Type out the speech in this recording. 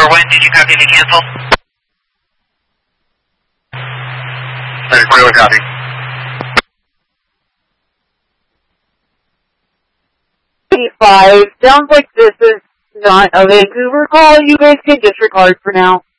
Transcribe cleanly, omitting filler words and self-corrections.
when did you copy to cancel? 3041 copy. 85. Sounds like this is not a Vancouver call. You guys can disregard for now.